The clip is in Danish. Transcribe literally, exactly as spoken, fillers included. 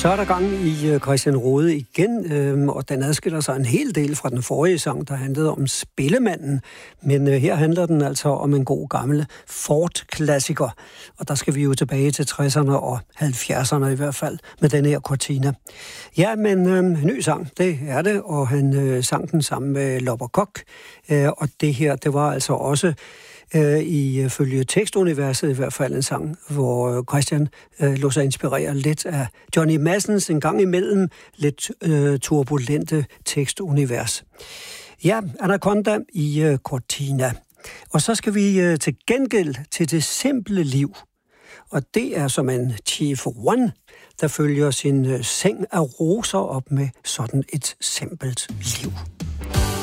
Så er der gang i Christian Rode igen, øh, og den adskiller sig en hel del fra den forrige sang, der handlede om Spillemanden. Men øh, her handler den altså om en god gammel Ford-klassiker. Og der skal vi jo tilbage til tresserne og halvfjerdserne i hvert fald med den her Cortina. Ja, men øh, ny sang, det er det, og han øh, sang den sammen med Lopper Kok. Øh, og det her, det var altså også øh, ifølge tekstuniverset i hvert fald en sang, hvor Christian øh, lå sig inspirere lidt af Johnny Madsens en gang imellem lidt øh, turbulente tekstunivers. Ja, Anaconda i øh, Cortina. Og så skal vi øh, til gengæld til det simple liv. Og det er som en Chief One, der følger sin øh, seng af roser op med sådan et simpelt liv.